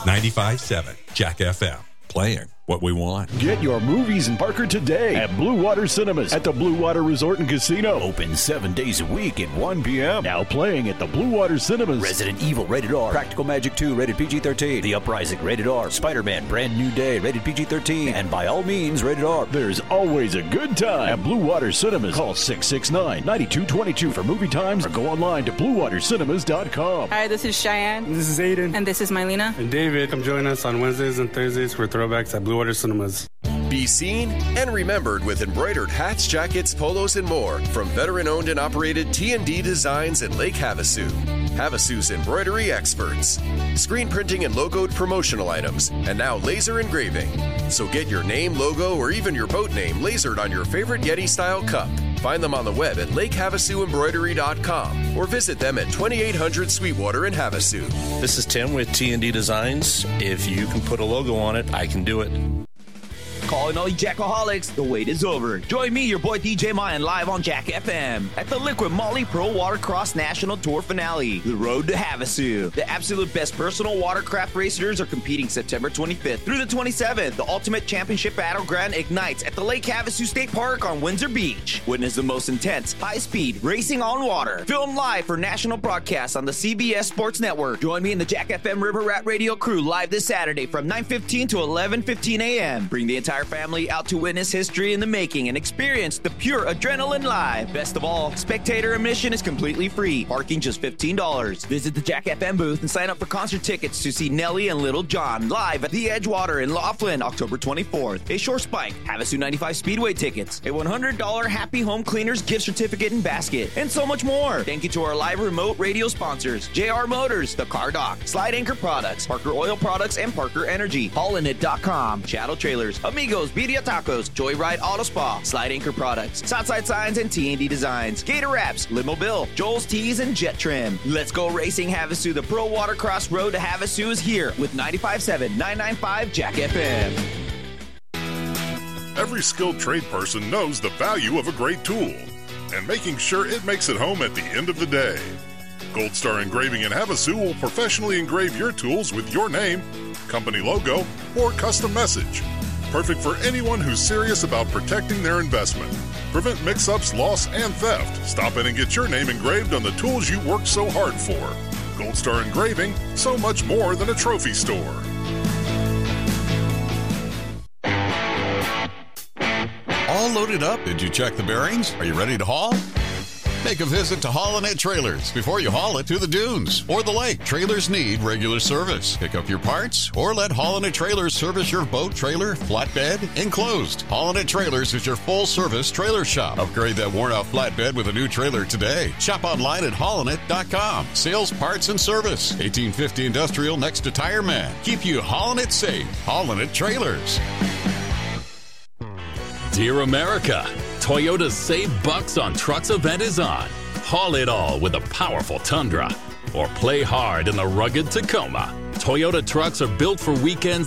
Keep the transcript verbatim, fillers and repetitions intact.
ninety-five point seven Jack F M. Playing what we want. Get your movies in Parker today at Blue Water Cinemas at the Blue Water Resort and Casino. Open seven days a week at one p.m. Now playing at the Blue Water Cinemas. Resident Evil, rated R. Practical Magic two, rated P G thirteen. The Uprising, rated R. Spider-Man, Brand New Day, rated P G thirteen. And by all means, rated R. There's always a good time at Blue Water Cinemas. Call six six nine, nine two two two for movie times or go online to blue water cinemas dot com. Hi, this is Cheyenne. This is Aiden. And this is Mylena. And David. Come join us on Wednesdays and Thursdays for throwbacks at Blue Water Cinemas. Be seen and remembered with embroidered hats, jackets, polos, and more from veteran-owned and operated T and D Designs in Lake Havasu. Havasu's embroidery experts. Screen printing and logoed promotional items, and now laser engraving. So get your name, logo, or even your boat name lasered on your favorite Yeti-style cup. Find them on the web at lake havasu embroidery dot com or visit them at twenty-eight hundred Sweetwater in Havasu. This is Tim with T and D Designs. If you can put a logo on it, I can do it. Calling all you Jackaholics, the wait is over. Join me, your boy D J Mayan, live on Jack F M at the Liquid Molly Pro Watercross National Tour Finale, The Road to Havasu. The absolute best personal watercraft racers are competing September twenty-fifth through the twenty-seventh. The Ultimate Championship Battleground ignites at the Lake Havasu State Park on Windsor Beach. Witness the most intense, high-speed racing on water. Filmed live for national broadcast on the C B S Sports Network. Join me and the Jack F M River Rat Radio crew live this Saturday from nine fifteen to eleven fifteen a.m. Bring the entire family out to witness history in the making and experience the pure adrenaline live. Best of all, spectator admission is completely free. Parking just fifteen dollars. Visit the Jack F M booth and sign up for concert tickets to see Nelly and Little John live at the Edgewater in Laughlin, October twenty-fourth. A Shore Spike, Havasu ninety-five Speedway tickets, a one hundred dollars Happy Home Cleaners gift certificate and basket, and so much more. Thank you to our live remote radio sponsors, J R Motors, The Car Dock, Slide Anchor Products, Parker Oil Products, and Parker Energy, Haulin It dot com, Shadow Trailers, Amigos, Birria Tacos, Joyride Auto Spa, Slide Anchor Products, Southside Signs, and T and D Designs, Gator Wraps, Limo Bill, Joel's Tees, and Jet Trim. Let's go racing Havasu. The Pro Watercross Road to Havasu is here with ninety-five point seven, nine ninety-five Jack F M. Every skilled trade person knows the value of a great tool and making sure it makes it home at the end of the day. Gold Star Engraving in Havasu will professionally engrave your tools with your name, company logo, or custom message. Perfect for anyone who's serious about protecting their investment. Prevent mix-ups, loss, and theft. Stop in and get your name engraved on the tools you worked so hard for. Gold Star Engraving, so much more than a trophy store. All loaded up? Did you check the bearings? Are you ready to haul? Make a visit to Haulin' It Trailers before you haul it to the dunes or the lake. Trailers need regular service. Pick up your parts or let Haulin' It Trailers service your boat, trailer, flatbed, enclosed. Haulin' It Trailers is your full-service trailer shop. Upgrade that worn-out flatbed with a new trailer today. Shop online at haulin it dot com. Sales, parts, and service. eighteen fifty Industrial next to Tire Man. Keep you haulin' it safe. Haulin' It Trailers. Dear America, Toyota's Save Bucks on Trucks event is on. Haul it all with a powerful Tundra or play hard in the rugged Tacoma. Toyota trucks are built for weekends